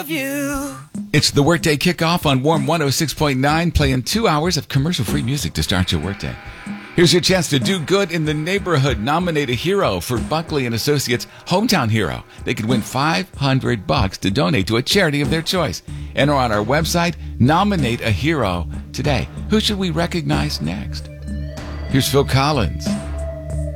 of you. It's the Workday Kickoff on Warm 106.9, playing 2 hours of commercial-free music to start your workday. Here's your chance to do good in the neighborhood. Nominate a hero for Buckley and Associates Hometown Hero. They could win $500 to donate to a charity of their choice. Enter on our website, Nominate a Hero today. Who should we recognize next? Here's Phil Collins.